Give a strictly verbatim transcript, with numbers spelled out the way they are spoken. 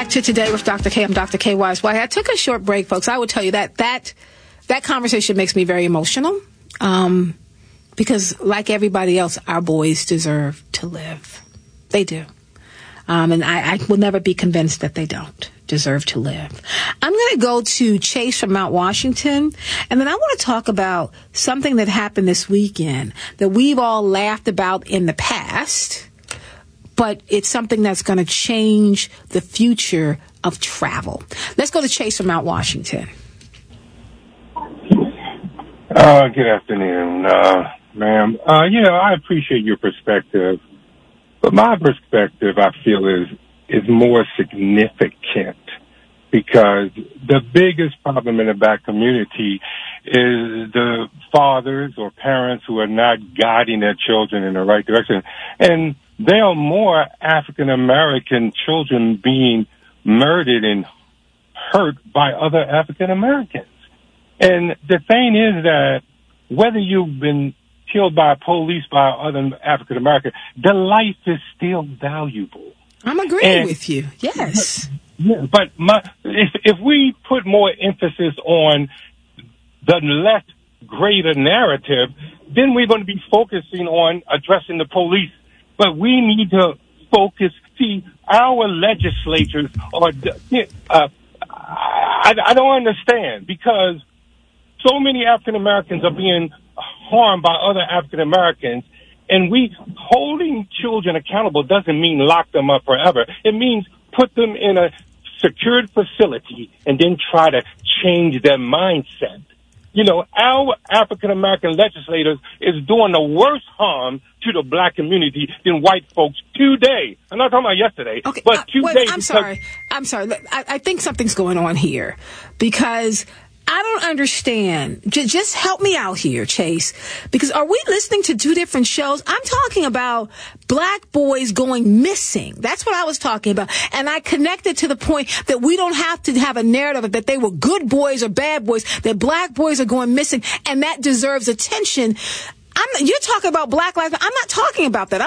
back to Today with Doctor K. I'm Doctor K. Wise White. I took a short break, folks. I will tell you that that that conversation makes me very emotional um, because, like everybody else, our boys deserve to live. They do. Um, and I, I will never be convinced that they don't deserve to live. I'm going to go to Chase from Mount Washington, and then I want to talk about something that happened this weekend that we've all laughed about in the past, but it's something that's going to change the future of travel. Let's go to Chase from Mount Washington. Uh, good afternoon, uh, ma'am. Uh, you know, I appreciate your perspective, but my perspective, I feel, is is more significant because the biggest problem in the Black community is the fathers or parents who are not guiding their children in the right direction. And there are more African-American children being murdered and hurt by other African-Americans. And the thing is that whether you've been killed by police, by other African-Americans, the life is still valuable. I'm agreeing and, with you. Yes. Yeah, but my, if, if we put more emphasis on the less greater narrative, then we're going to be focusing on addressing the police. But we need to focus. See, our legislatures are, uh, I, I don't understand because so many African Americans are being harmed by other African Americans. And we holding children accountable doesn't mean lock them up forever. It means put them in a secured facility and then try to change their mindset. You know, our African-American legislators is doing the worst harm to the Black community than white folks today. I'm not talking about yesterday, okay, but uh, today. Wait, I'm sorry. I'm sorry. I, I think something's going on here because I don't understand. J- just help me out here, Chase, because are we listening to two different shows? I'm talking about Black boys going missing. That's what I was talking about. And I connected to the point that we don't have to have a narrative that they were good boys or bad boys, that Black boys are going missing, and that deserves attention. I'm, you're talking about Black lives. I'm not talking about that.